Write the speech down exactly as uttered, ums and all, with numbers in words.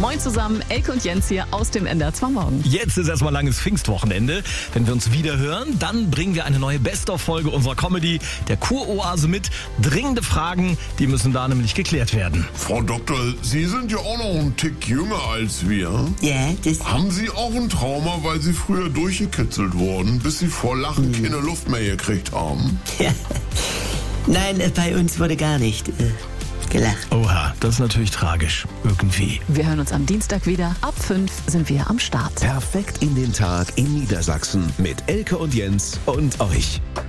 Moin zusammen, Elke und Jens hier aus dem N D R zwei Morgen. Jetzt ist erstmal langes Pfingstwochenende. Wenn wir uns wieder hören, dann bringen wir eine neue Best-of-Folge unserer Comedy, der Kuroase, mit. Dringende Fragen, die müssen da nämlich geklärt werden. Frau Doktor, Sie sind ja auch noch einen Tick jünger als wir. Ja, das... Haben Sie auch ein Trauma, weil Sie früher durchgekitzelt wurden, bis Sie vor Lachen keine Luft mehr gekriegt haben? Ja. Nein, äh, bei uns wurde gar nicht äh, gelacht. Oha, das ist natürlich tragisch. Irgendwie. Wir hören uns am Dienstag wieder. Ab fünf sind wir am Start. Perfekt in den Tag in Niedersachsen mit Elke und Jens und euch.